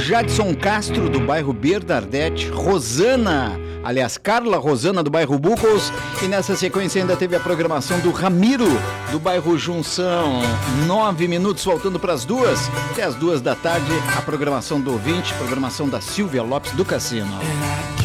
Jadson Castro, do bairro Bernadette, Rosana, aliás, Carla Rosana, do bairro Bucos, e nessa sequência ainda teve a programação do Ramiro, do bairro Junção. 9 minutos faltando para as 2, até as 2 da tarde, a programação do ouvinte, programação da Silvia Lopes do Cassino.